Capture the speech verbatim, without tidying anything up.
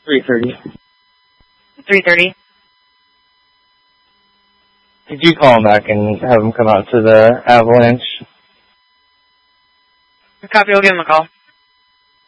three thirty. three thirty. Could you call him back and have him come out to the Avalanche? Copy, we'll give him a call.